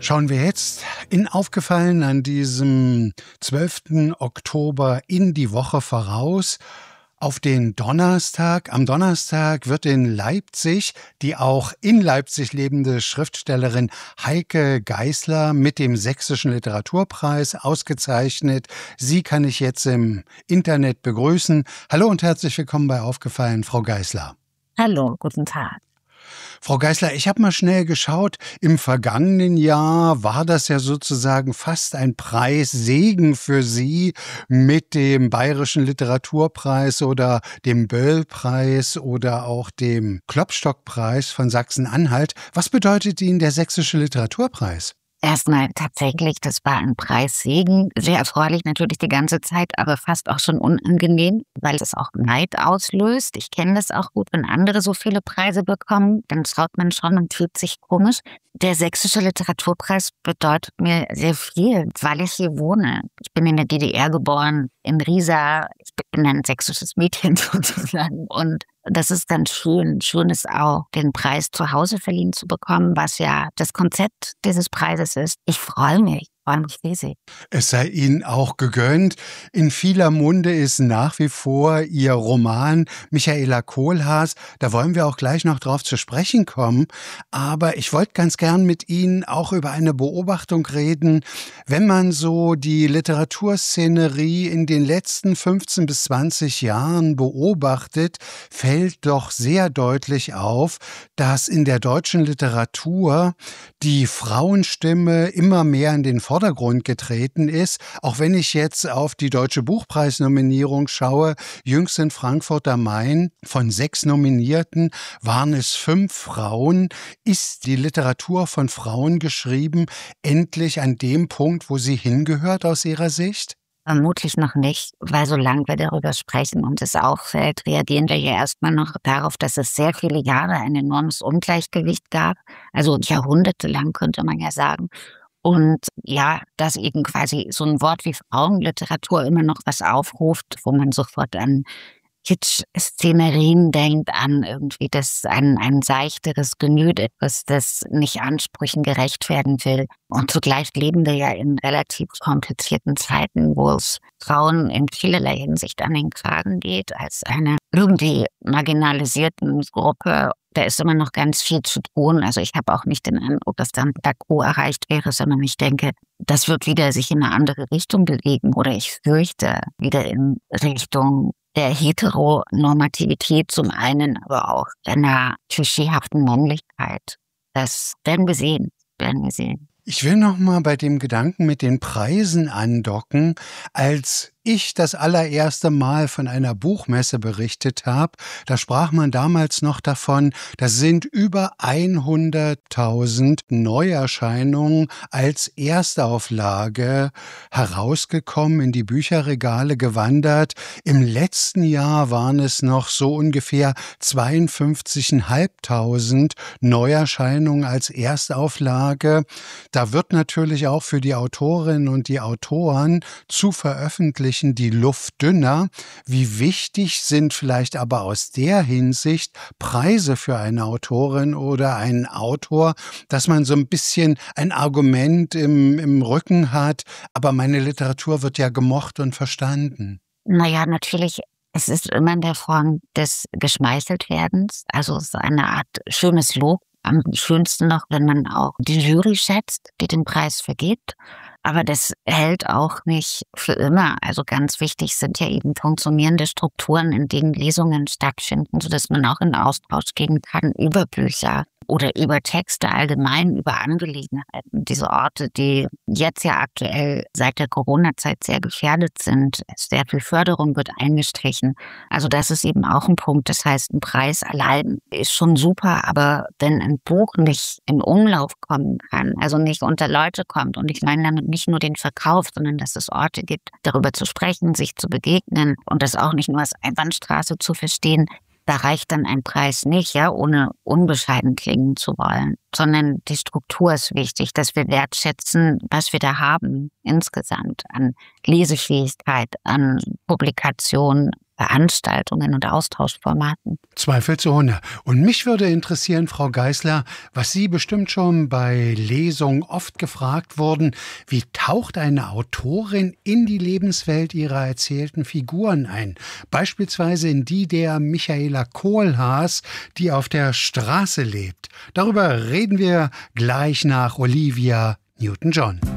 Schauen wir jetzt in Aufgefallen an diesem 12. Oktober in die Woche voraus auf den Donnerstag. Am Donnerstag wird in Leipzig die auch in Leipzig lebende Schriftstellerin Heike Geisler mit dem Sächsischen Literaturpreis ausgezeichnet. Sie kann ich jetzt im Internet begrüßen. Hallo und herzlich willkommen bei Aufgefallen, Frau Geisler. Hallo, guten Tag. Frau Geisler, ich habe mal schnell geschaut, im vergangenen Jahr war das ja sozusagen fast ein Preissegen für Sie mit dem Bayerischen Literaturpreis oder dem Böll-Preis oder auch dem Klopstock-Preis von Sachsen-Anhalt. Was bedeutet Ihnen der Sächsische Literaturpreis? Erstmal tatsächlich, das war ein Preissegen. Sehr erfreulich natürlich die ganze Zeit, aber fast auch schon unangenehm, weil es auch Neid auslöst. Ich kenne das auch gut, wenn andere so viele Preise bekommen, dann schaut man schon und fühlt sich komisch. Der Sächsische Literaturpreis bedeutet mir sehr viel, weil ich hier wohne. Ich bin in der DDR geboren, in Riesa. Ich bin ein sächsisches Mädchen sozusagen. Und das ist ganz schön. Schön ist auch, den Preis zu Hause verliehen zu bekommen, was ja das Konzept dieses Preises ist. Ich freue mich riesig. Es sei Ihnen auch gegönnt. In vieler Munde ist nach wie vor Ihr Roman Michaela Kohlhaas. Da wollen wir auch gleich noch drauf zu sprechen kommen. Aber ich wollte ganz gern mit Ihnen auch über eine Beobachtung reden. Wenn man so die Literaturszenerie in den letzten 15 bis 20 Jahren beobachtet, fällt doch sehr deutlich auf, dass in der deutschen Literatur die Frauenstimme immer mehr in den Vordergrund getreten ist. Auch wenn ich jetzt auf die Deutsche Buchpreisnominierung schaue, jüngst in Frankfurt am Main, von 6 Nominierten waren es 5 Frauen. Ist die Literatur von Frauen geschrieben endlich an dem Punkt, wo sie hingehört aus Ihrer Sicht? Vermutlich noch nicht, weil solange wir darüber sprechen und es auffällt, reagieren wir ja erstmal noch darauf, dass es sehr viele Jahre ein enormes Ungleichgewicht gab. Also jahrhundertelang könnte man ja sagen. Und ja, dass eben quasi so ein Wort wie Frauenliteratur immer noch was aufruft, wo man sofort an Kitsch-Szenerien denkt, an irgendwie ein seichteres Gemüt, etwas, das nicht Ansprüchen gerecht werden will. Und zugleich leben wir ja in relativ komplizierten Zeiten, wo es Frauen in vielerlei Hinsicht an den Kragen geht, als eine irgendwie marginalisierten Gruppe. Da ist immer noch ganz viel zu tun. Also ich habe auch nicht den Eindruck, dass dann Plateau erreicht wäre, sondern ich denke, das wird wieder sich in eine andere Richtung bewegen oder ich fürchte wieder in Richtung der Heteronormativität zum einen, aber auch einer klischeehaften Männlichkeit. Das werden wir sehen. Ich will noch mal bei dem Gedanken mit den Preisen andocken. Als ich das allererste Mal von einer Buchmesse berichtet habe, da sprach man damals noch davon, da sind über 100.000 Neuerscheinungen als Erstauflage herausgekommen, in die Bücherregale gewandert. Im letzten Jahr waren es noch so ungefähr 52.500 Neuerscheinungen als Erstauflage. Da wird natürlich auch für die Autorinnen und die Autoren zu veröffentlichen die Luft dünner. Wie wichtig sind vielleicht aber aus der Hinsicht Preise für eine Autorin oder einen Autor, dass man so ein bisschen ein Argument im Rücken hat, aber meine Literatur wird ja gemocht und verstanden? Naja, natürlich, es ist immer in der Form des Geschmeicheltwerdens, also so eine Art schönes Lob. Am schönsten noch, wenn man auch die Jury schätzt, die den Preis vergibt. Aber das hält auch nicht für immer. Also ganz wichtig sind ja eben funktionierende Strukturen, in denen Lesungen stattfinden, sodass man auch in Austausch gehen kann über Bücher oder über Texte allgemein, über Angelegenheiten. Diese Orte, die jetzt ja aktuell seit der Corona-Zeit sehr gefährdet sind. Sehr viel Förderung wird eingestrichen. Also das ist eben auch ein Punkt. Das heißt, ein Preis allein ist schon super, aber wenn ein Buch nicht in Umlauf kommen kann, also nicht unter Leute kommt, und ich meine damit nicht nur den Verkauf, sondern dass es Orte gibt, darüber zu sprechen, sich zu begegnen und das auch nicht nur als Einbahnstraße zu verstehen, da reicht dann ein Preis nicht, ja, ohne unbescheiden klingen zu wollen, sondern die Struktur ist wichtig, dass wir wertschätzen, was wir da haben insgesamt an Lesefähigkeit, an Publikation, Veranstaltungen und Austauschformaten. Zweifelsohne. Und mich würde interessieren, Frau Geisler, was Sie bestimmt schon bei Lesungen oft gefragt wurden, wie taucht eine Autorin in die Lebenswelt ihrer erzählten Figuren ein? Beispielsweise in die der Michaela Kohlhaas, die auf der Straße lebt. Darüber reden wir gleich nach Olivia Newton-John.